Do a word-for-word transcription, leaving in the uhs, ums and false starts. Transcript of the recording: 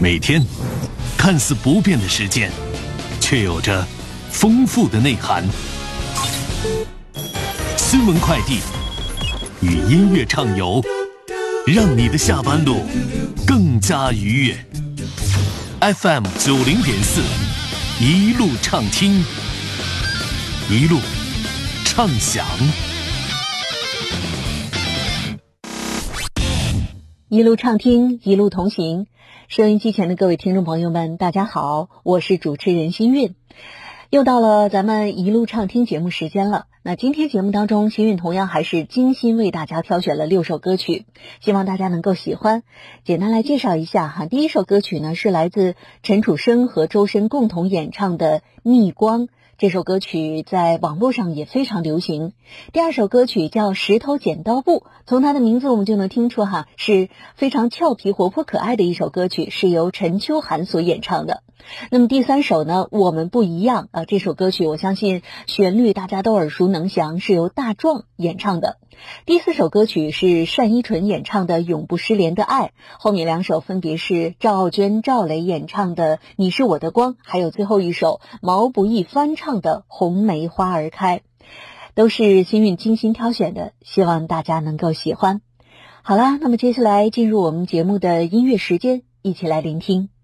每天看似不变的时间，却有着丰富的内涵。新闻快递与音乐畅游，让你的下班路更加愉悦。F M 九零点四，一路畅听，一路畅享。 一路畅听，一路同行。收音机前的各位听众朋友们，大家好，我是主持人新韵。又到了咱们一路畅听节目时间了。那今天节目当中，新韵同样还是精心为大家挑选了六首歌曲，希望大家能够喜欢。简单来介绍一下哈，第一首歌曲呢是来自陈楚生和周深共同演唱的《逆光》。这首歌曲在网络上也非常流行。第二首歌曲叫《石头剪刀布》，从它的名字我们就能听出哈，是非常俏皮活泼可爱的一首歌曲，是由陈秋涵所演唱的。那么第三首呢，我们不一样啊，这首歌曲我相信旋律大家都耳熟能详，是由大壮演唱的。第四首歌曲是单依纯演唱的《永不失联的爱》，后面两首分别是赵傲娟、赵雷演唱的《你是我的光》，还有最后一首毛不易翻唱的《红梅花儿开》，都是新韵精心挑选的，希望大家能够喜欢。好啦，那么接下来进入我们节目的音乐时间，一起来聆听。